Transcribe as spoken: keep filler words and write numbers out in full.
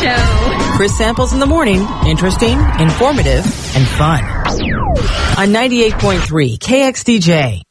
Show. Chris Samples in the morning. Interesting, informative, and fun. On ninety-eight point three K X D J.